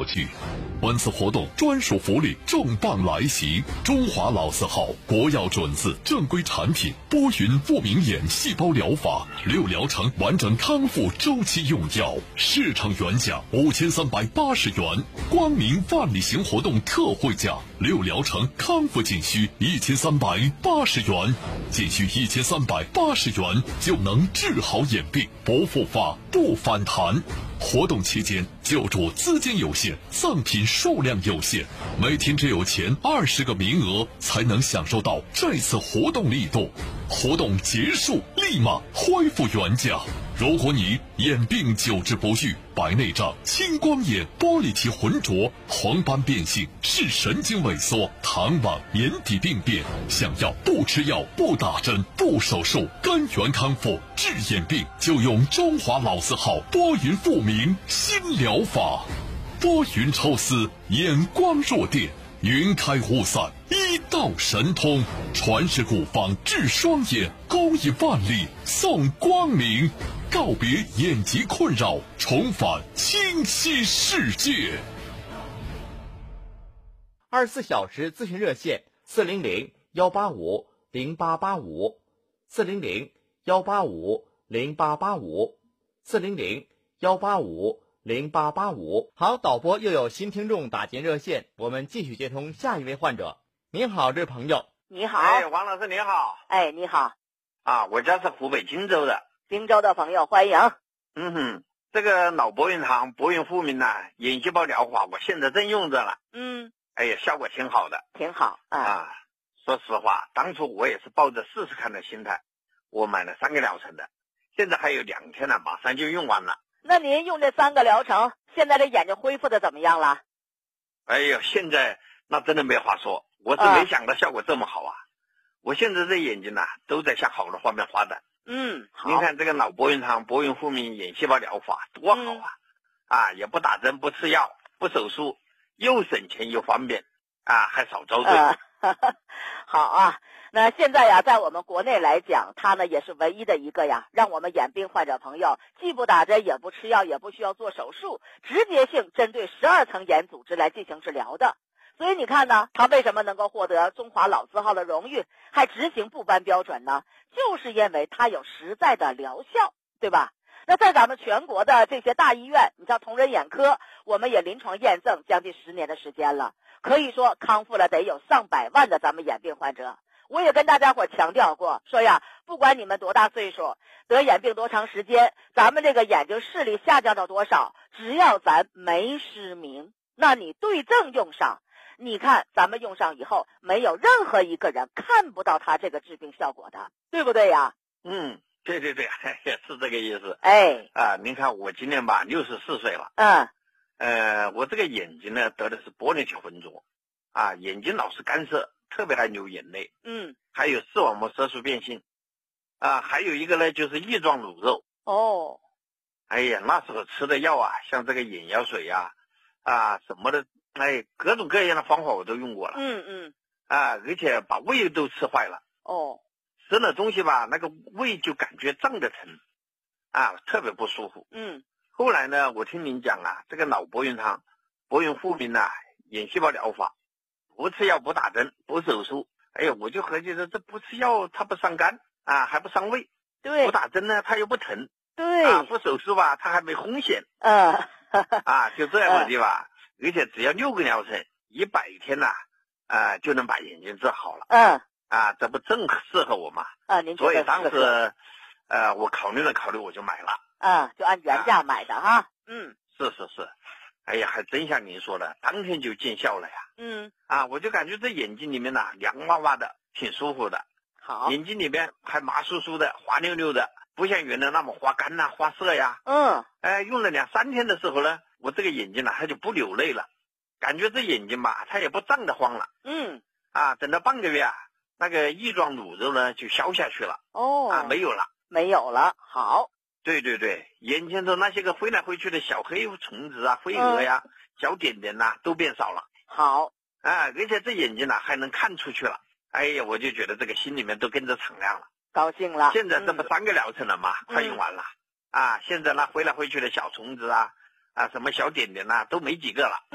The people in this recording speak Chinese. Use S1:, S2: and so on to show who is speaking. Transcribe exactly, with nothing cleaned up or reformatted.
S1: 据。本次活动专属福利重磅来袭，中华老字号国药准字正规产品波云复明眼细胞疗法六疗程完整康复周期用药，市场原价五千三百八十元，光明万里行活动特惠价六疗程康复仅需一千三百八十元，仅需一千三百八十元就能治好眼病，不复发不反弹。活动期间，救助资金有限，赠品数量有限，每天只有前二十个名额才能享受到这次活动力度。活动结束立马恢复原价。如果你眼病久治不愈，白内障、青光眼、玻璃体浑浊、黄斑变性、视神经萎缩、糖网、眼底病变，想要不吃药、不打针、不手术，根源康复治眼病，就用中华老字号波云复明新疗法。波云抽丝，眼光弱电，云开雾散，一道神通，传世古方治双眼，公益万里送光明，告别眼疾困扰，重返清晰世界。
S2: 二十四小时咨询热线：四零零幺八五零八八五，四零零幺八五零八八五，四零零幺八五零八八五。好，导播又有新听众打进热线，我们继续接通下一位患者。您好，这位朋友。
S3: 你好。
S4: 哎，王老师你好。
S3: 哎，你好。
S4: 啊，我家是湖北荆州的。
S3: 荆州的朋友欢迎。
S4: 嗯哼，这个脑博云堂博云复明呐，眼细胞疗法我现在正用着了。
S3: 嗯。
S4: 哎呀，效果挺好的。
S3: 挺好啊。
S4: 啊，说实话，当初我也是抱着试试看的心态，我买了三个疗程的，现在还有两天了，马上就用完了。
S3: 那您用这三个疗程，现在这眼睛恢复的怎么样了？
S4: 哎呦，现在那真的没话说，我是没想到效果这么好啊！啊我现在这眼睛呐、啊，都在向好的方面发展。
S3: 嗯，好。
S4: 您看这个脑博云堂博云复明眼细胞疗法多好啊！嗯、啊，也不打针，不吃药，不手术，又省钱又方便啊，还少遭罪。
S3: 呃、好啊。那现在呀，在我们国内来讲，它呢也是唯一的一个呀，让我们眼病患者朋友既不打针，也不吃药，也不需要做手术，直接性针对十二层眼组织来进行治疗的。所以你看呢，它为什么能够获得中华老字号的荣誉，还执行部颁标准呢？就是因为它有实在的疗效，对吧？那在咱们全国的这些大医院，你像同仁眼科，我们也临床验证将近十年的时间了，可以说康复了得有上百万的咱们眼病患者。我也跟大家伙强调过，说呀，不管你们多大岁数，得眼病多长时间，咱们这个眼睛视力下降到多少，只要咱没失明，那你对症用上，你看咱们用上以后，没有任何一个人看不到它这个治病效果的，对不对呀？
S4: 嗯，对对对，是这个意思。
S3: 哎，
S4: 啊，您看我今年吧六十四岁了。
S3: 嗯，
S4: 呃，我这个眼睛呢得的是玻璃体浑浊，啊，眼睛老是干涩。特别爱流眼泪，
S3: 嗯，
S4: 还有视网膜色素变性，啊，还有一个呢就是液状乳肉。
S3: 哦，
S4: 哎呀，那时候吃的药啊，像这个眼药水呀、啊，啊什么的，哎，各种各样的方法我都用过了。
S3: 嗯嗯，
S4: 啊，而且把胃都吃坏了。
S3: 哦，
S4: 吃了东西吧，那个胃就感觉胀得疼，啊，特别不舒服。
S3: 嗯，
S4: 后来呢，我听您讲啊，这个脑博云堂博云复明啊，眼细胞疗法。不吃药，不打针，不手术，哎呀，我就合计着这不吃药它不伤肝啊，还不伤胃，
S3: 对，
S4: 不打针呢它又不疼，
S3: 对，
S4: 啊，不手术吧它还没风险，
S3: 嗯，
S4: 啊，就这样的吧，而且只要六个疗程，一百天呐、啊，啊就能把眼睛治好了，
S3: 嗯，
S4: 啊，这不正适合我吗？
S3: 啊，您
S4: 所以当时，呃，我考虑了考虑，我就买了，
S3: 啊，就按原价买的哈、啊，嗯，
S4: 是是是。哎呀，还真像您说的，当天就见效了呀。
S3: 嗯，
S4: 啊，我就感觉这眼睛里面呐、啊，凉哇哇的，挺舒服的。
S3: 好，
S4: 眼睛里面还麻酥酥的，滑溜溜的，不像原来那么花干呐、花涩呀。
S3: 嗯，
S4: 哎，用了两三天的时候呢，我这个眼睛呢、啊，它就不流泪了，感觉这眼睛吧，它也不胀得慌了。
S3: 嗯，
S4: 啊，等到半个月啊，那个液状乳肉呢就消下去了。
S3: 哦，
S4: 啊，没有了，
S3: 没有了。好。
S4: 对对对，眼前头那些个飞来飞去的小黑虫子啊、飞蛾呀、嗯、小点点呐、啊，都变少了。
S3: 好，
S4: 啊，而且这眼睛呢、啊、还能看出去了。哎呀，我就觉得这个心里面都跟着敞亮了，
S3: 高兴了。
S4: 现在这不三个疗程了嘛，嗯、快用完了。啊，现在那飞来飞去的小虫子啊，啊什么小点点呐、啊、都没几个了。